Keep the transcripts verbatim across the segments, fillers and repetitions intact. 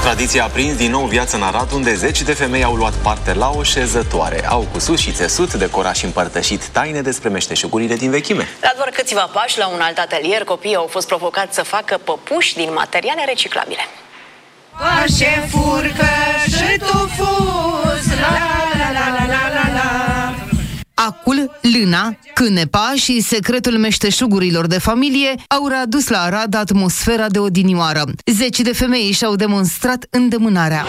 Tradiția a prins din nou viață în Arad, unde zeci de femei au luat parte la o șezătoare. Au cusut și țesut, decorat și împărtășit taine despre meșteșugurile din vechime. La doar câțiva pași, la un alt atelier, copiii au fost provocați să facă păpuși din materiale reciclabile. Pașe, furcă și tu fuz, la la la la la la la. Acul, lâna, cânepa și secretul meșteșugurilor de familie au readus la Arad atmosfera de odinioară. Zeci de femei și-au demonstrat îndemânarea.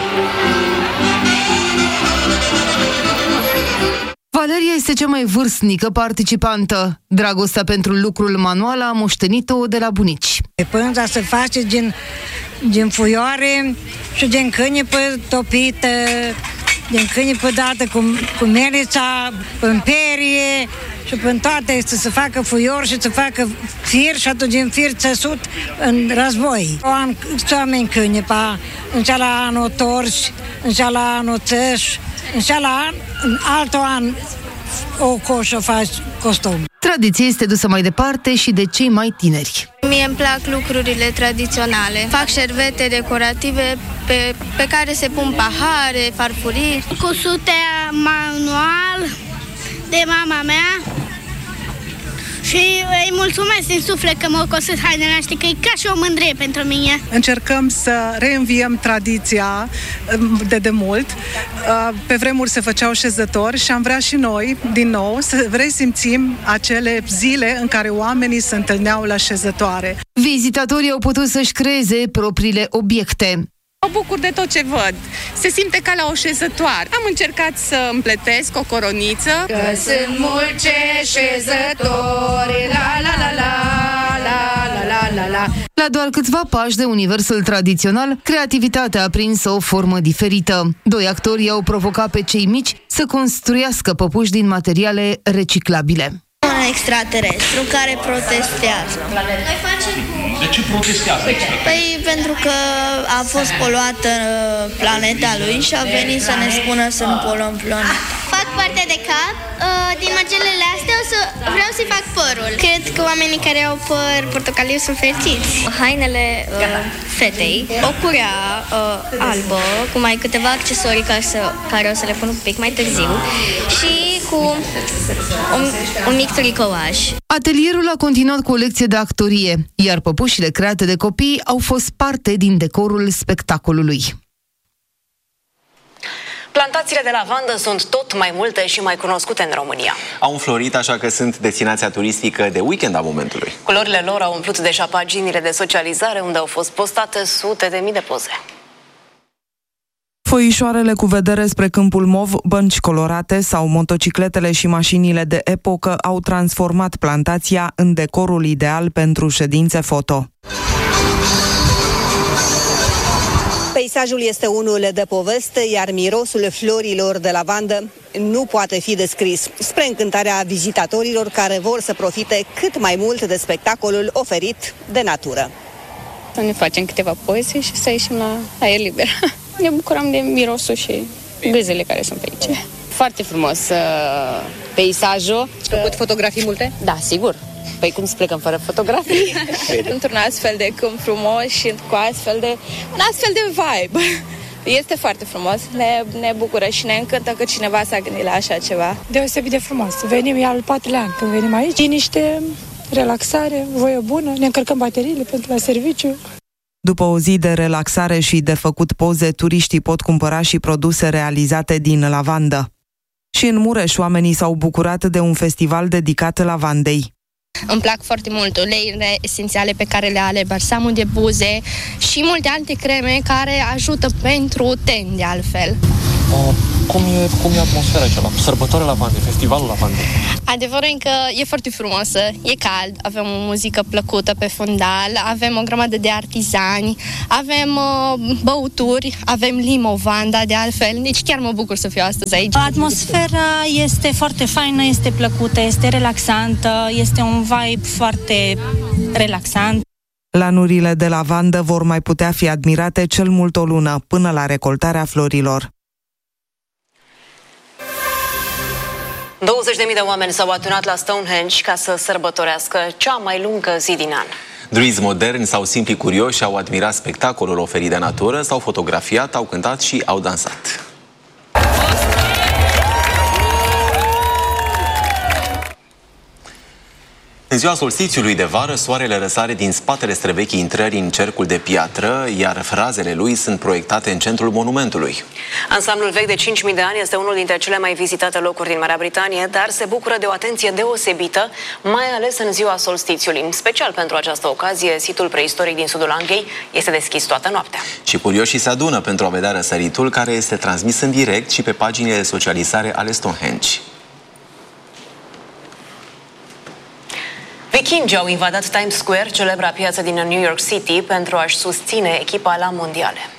Valeria este cea mai vârstnică participantă. Dragostea pentru lucrul manual a moștenit-o de la bunici. Pânza se face din, din fuioare și din câinipă topită, din câinipă dată cu, cu melița, în perie și până toate să se facă fuior și să facă fir și atunci din fir țesut în război. O an oameni câinipa, în cealaltă an o torci, în cealaltă an o țeș, în cealaltă an, în altul an o coșă faci costum. Tradiția este dusă mai departe și de cei mai tineri. Mie îmi plac lucrurile tradiționale. Fac șervete decorative pe, pe care se pun pahare, farfurii. Cusute manual de mama mea și îi mulțumesc din suflet că m-au cosut hainele, știi că e ca și o mândrie pentru mine. Încercăm să reînviem tradiția de demult. Pe vremuri se făceau șezători și am vrea și noi, din nou, să resimțim acele zile în care oamenii se întâlneau la șezătoare. Vizitatorii au putut să-și creeze propriile obiecte. Mă bucur de tot ce văd. Se simte ca la o șezătoare. Am încercat să împletesc o coroniță. Că sunt mulți șezători, la la la la la la la la. La doar câțiva pași de universul tradițional, creativitatea a prins o formă diferită. Doi actori au provocat pe cei mici să construiască păpuși din materiale reciclabile. Un extraterestru care protestează. Noi facem... De ce protestează? Păi pentru că a fost poluată planeta lui și a venit să ne spună să nu poluăm planeta. Fac parte de cap. Din măgelele astea o să vreau să-i fac părul. Cred că oamenii care au păr portocaliu sunt fericiți. Hainele uh, fetei, o curea uh, albă cu mai câteva accesorii care, să, care o să le pun un pic mai târziu și cu un, un mic tricouaj. Atelierul a continuat cu o lecție de actorie, iar păpușile create de copii au fost parte din decorul spectacolului. Plantațiile de lavandă sunt tot mai multe și mai cunoscute în România. Au înflorit, așa că sunt destinația turistică de weekend a momentului. Culorile lor au umplut deja paginile de socializare, unde au fost postate sute de mii de poze. Foișoarele cu vedere spre Câmpul Mov, bănci colorate sau motocicletele și mașinile de epocă au transformat plantația în decorul ideal pentru ședințe foto. Peisajul este unul de poveste, iar mirosul florilor de lavandă nu poate fi descris, spre încântarea vizitatorilor care vor să profite cât mai mult de spectacolul oferit de natură. Să ne facem câteva poze și să ieșim la aer liber. Ne bucurăm de mirosul și gâzele care sunt pe aici. Foarte frumos uh, peisajul. Ați făcut fotografii multe? Da, sigur. Păi cum să plecăm fără fotografii? Într-un astfel de câmp frumos și cu astfel de, un astfel de vibe. Este foarte frumos, ne, ne bucură și ne încântă că cineva s-a gândit la așa ceva. Deosebit de frumos. Venim, e al patrulea an când venim aici. Liniște, relaxare, voie bună, ne încărcăm bateriile pentru la serviciu. După o zi de relaxare și de făcut poze, turiștii pot cumpăra și produse realizate din lavandă. Și în Mureș, oamenii s-au bucurat de un festival dedicat lavandei. Îmi plac foarte mult uleiurile esențiale pe care le are balsamul de buze și multe alte creme care ajută pentru ten, de altfel. Uh, cum, e, cum e atmosfera aici la sărbătoarea lavandei, festivalul lavandei? Adevărul e că e foarte frumoasă, e cald, avem o muzică plăcută pe fundal, avem o grămadă de artizani, avem uh, băuturi, avem limovanda, de altfel, deci chiar mă bucur să fiu astăzi aici. Atmosfera este foarte faină, este plăcută, este relaxantă, este un vibe foarte relaxant. Lanurile de lavandă vor mai putea fi admirate cel mult o lună, până la recoltarea florilor. douăzeci de mii de oameni s-au adunat la Stonehenge ca să sărbătorească cea mai lungă zi din an. Druizi moderni sau simpli curioși au admirat spectacolul oferit de natură, s-au fotografiat, au cântat și au dansat. În ziua solstițiului de vară, soarele răsare din spatele străvechii intrări în cercul de piatră, iar frazele lui sunt proiectate în centrul monumentului. Ansamblul vechi de cinci mii de ani este unul dintre cele mai vizitate locuri din Marea Britanie, dar se bucură de o atenție deosebită, mai ales în ziua solstițiului. Special pentru această ocazie, situl preistoric din sudul Angliei este deschis toată noaptea. Și curioșii se adună pentru a vedea răsăritul, care este transmis în direct și pe paginile de socializare ale Stonehenge. Vikingii au invadat Times Square, celebra piață din New York City, pentru a-și susține echipa la mondiale.